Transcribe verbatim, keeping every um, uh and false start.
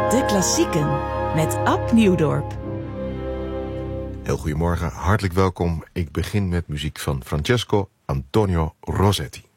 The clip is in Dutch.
De klassieken met Ab Nieuwdorp. Heel goedemorgen, hartelijk welkom. Ik begin met muziek van Francesco Antonio Rosetti.